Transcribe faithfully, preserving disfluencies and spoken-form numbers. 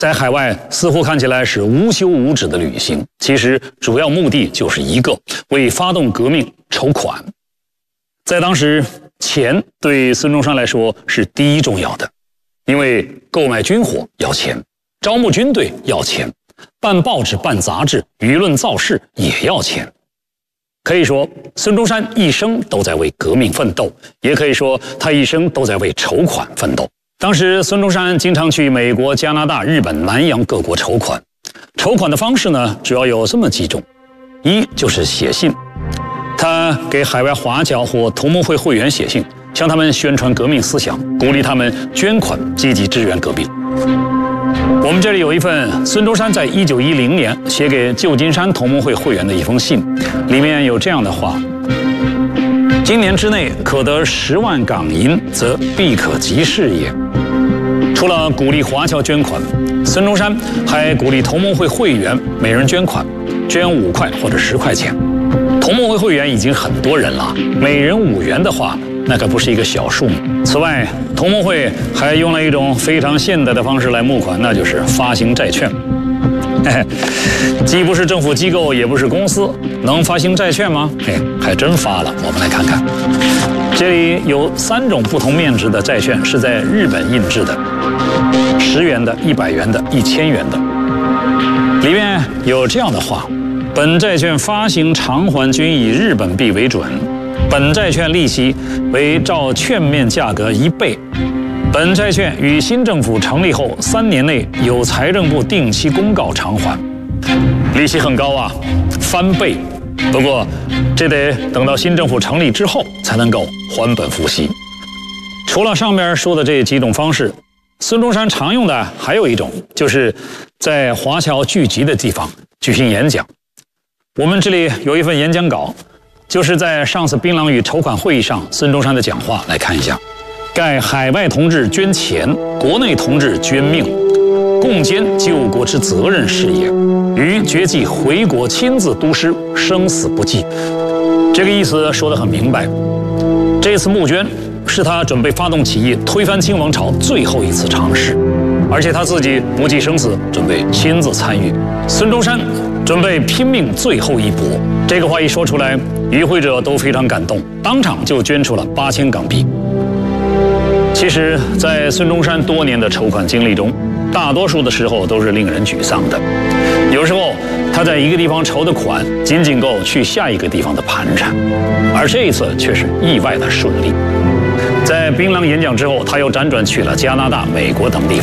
在海外似乎看起来是无休无止的旅行，其实主要目的就是一个，为发动革命筹款。在当时，钱对孙中山来说是第一重要的，因为购买军火要钱，招募军队要钱，办报纸、办杂志、舆论造势也要钱。可以说，孙中山一生都在为革命奋斗，也可以说他一生都在为筹款奋斗。当时，孙中山经常去美国、加拿大、日本、南洋各国筹款。筹款的方式呢，主要有这么几种：一就是写信，他给海外华侨或同盟会会员写信，向他们宣传革命思想，鼓励他们捐款，积极支援革命。我们这里有一份孙中山在一九一零年写给旧金山同盟会会员的一封信，里面有这样的话：今年之内可得十万港银，则必可及事也。除了鼓励华侨捐款，孙中山还鼓励同盟会会员每人捐款，捐五块或者十块钱。同盟会会员已经很多人了，每人五元的话，那可不是一个小数目。此外，同盟会还用了一种非常现代的方式来募款，那就是发行债券。嘿，既不是政府机构，也不是公司，能发行债券吗？嘿，还真发了。我们来看看，这里有三种不同面值的债券是在日本印制的：十元的、一百元的、一千元的。里面有这样的话：本债券发行偿还均以日本币为准，本债券利息为照券面价格一倍。本债券于新政府成立后三年内由财政部定期公告偿还，利息很高啊，翻倍。不过，这得等到新政府成立之后才能够还本付息。除了上面说的这几种方式，孙中山常用的还有一种，就是在华侨聚集的地方举行演讲。我们这里有一份演讲稿，就是在上次槟榔屿筹款会议上孙中山的讲话，来看一下。盖海外同志捐钱，国内同志捐命，共兼救国之责任事业，于决计回国亲自督师，生死不计。这个意思说得很明白，这次募捐是他准备发动起义推翻清王朝最后一次尝试，而且他自己不计生死，准备亲自参与。孙中山准备拼命最后一搏。这个话一说出来，与会者都非常感动，当场就捐出了八千港币。其实，在孙中山多年的筹款经历中，大多数的时候都是令人沮丧的。有时候他在一个地方筹的款仅仅够去下一个地方的盘缠，而这一次却是意外的顺利。在槟榔演讲之后，他又辗转去了加拿大、美国等地。